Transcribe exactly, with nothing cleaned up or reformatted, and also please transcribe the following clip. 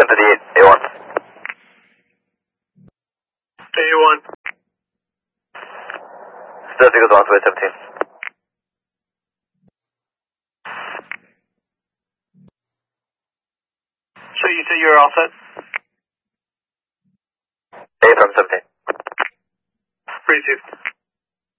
thirty-eight, A one. A one. Still Eagles on way seventeen. So you say you're all set? A from seventeen. Three two.